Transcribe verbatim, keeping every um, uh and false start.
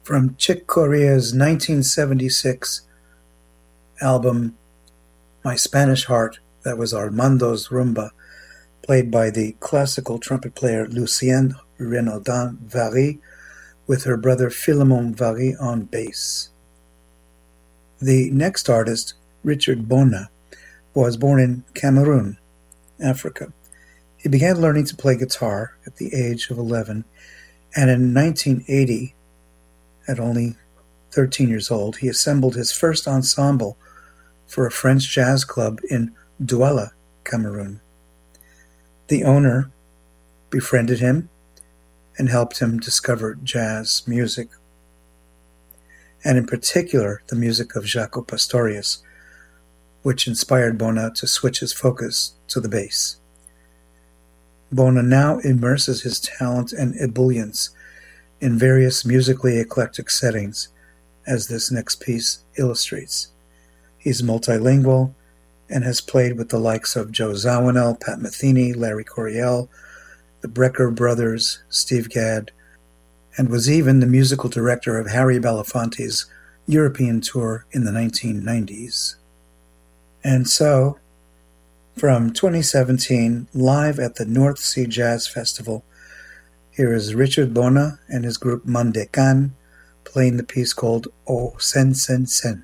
From Chick Corea's nineteen seventy-six album My Spanish Heart, that was Armando's Rumba, played by the classical trumpet player Lucienne Renaudin Vary with her brother Philemon Vary on bass. The next artist, Richard Bona, was born in Cameroon, Africa. He began learning to play guitar at the age of eleven, and in nineteen eighty, at only thirteen years old, he assembled his first ensemble for a French jazz club in Douala, Cameroon. The owner befriended him and helped him discover jazz music, and in particular the music of Jaco Pastorius, which inspired Bona to switch his focus to the bass. Bona now immerses his talent and ebullience in various musically eclectic settings, as this next piece illustrates. He's multilingual and has played with the likes of Joe Zawinul, Pat Metheny, Larry Coryell, the Brecker brothers, Steve Gadd, and was even the musical director of Harry Belafonte's European tour in the nineteen nineties. And so, from twenty seventeen, live at the North Sea Jazz Festival, here is Richard Bona and his group Mandekan playing the piece called O Sen Sen Sen.